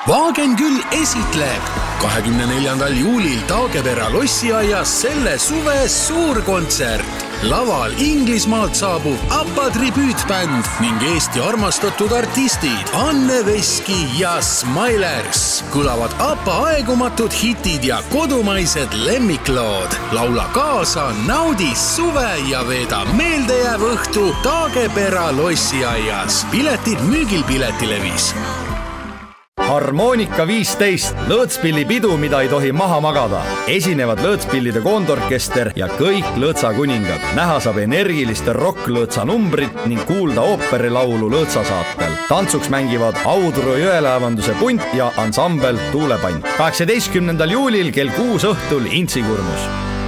Vaagen küll esitleb 24. juulil Taagepera lossiaias selle suve suurkontsert. Laval Inglismaalt saabub ABBA tribüütbänd ning Eesti armastatud artistid Anne Veski ja Smilers. Kõlavad ABBA aegumatud hitid ja kodumaised lemmiklood. Laula kaasa, naudi suve ja veeda meeldejääv õhtu Taagepera lossiaias. Piletid müügil Piletilevis. Harmonika 15, lõõtspillipidu, mida ei tohi maha magada. Esinevad lõõtspillide koondorkester ja kõik lõõtsakuningad. Näha saab energiliste rock-lõõtsa numbrit ning kuulda ooperilaulu lõõtsasaatel. Tantsuks mängivad Audru jõelaevanduse punt ja ansambel Tuulepann. 18. juulil kell 6 õhtul Intsikurnus.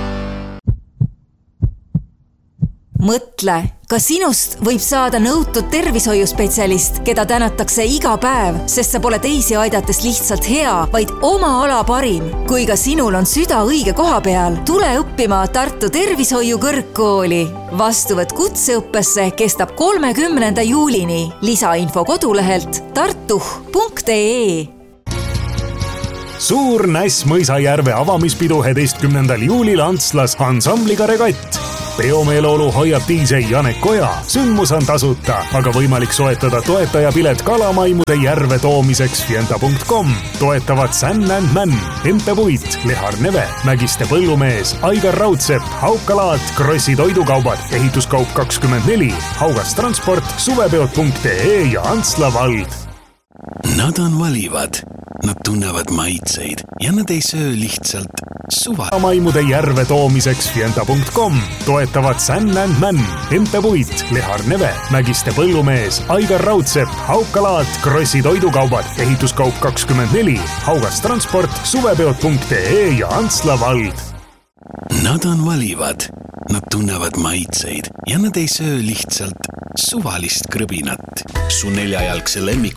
Mõtle, ka sinust võib saada nõutud tervishoiuspetsialist, keda tänatakse iga päev, sest sa pole teisi aidates lihtsalt hea, vaid oma ala parim. Kui ka sinul on süda õige koha peal, tule õppima Tartu Tervishoiu Kõrgkooli. Vastuvõtt kutseõppesse kestab 30. juulini. Lisainfo kodulehelt tartuh.ee. Suur Näss Mõisajärve avamispidu 11. juulil Antslas ansambliga Regatt. Peomeeleolu hoiab DJ Janek Koja. Sündmus on tasuta, aga võimalik soetada toetajapilet kalamaimude järve toomiseks fienta.com. Toetavad Sän & Männ, Empe Puit, Lehar Neve, Mägiste Põllumees, Aigar Raudsepp, Haukalaat, Krossi toidukaubad, Ehituskaup 24, Haugas Transport, suvepeod.ee ja Antsla vald. Nad on valivad, nad tunnevad maitseid ja nad ei söö lihtsalt suva. Maimude järve toomiseks fienta.com. Toetavad Sän & Männ, Empe Puit, Lehar Neve, Mägiste Põllumees, Aigar Raudsepp, Haukalaat, Krossi toidukaubad, Ehituskaup 24, Haugas Transport, suvepeod.ee ja Antsla vald. Nad on valivad, nad tunnevad maitseid ja nad ei söö lihtsalt suvalist krõbinat. Su 4-jalgse lemmik